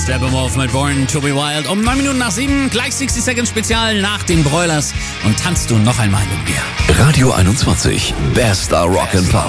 Steppenwolf mit Born to be Wild. Um 9 Minuten nach 7, gleich 60 Seconds Spezial nach den Broilers. Und tanzt du noch einmal mit mir. Radio 21, bester Rock and Pop.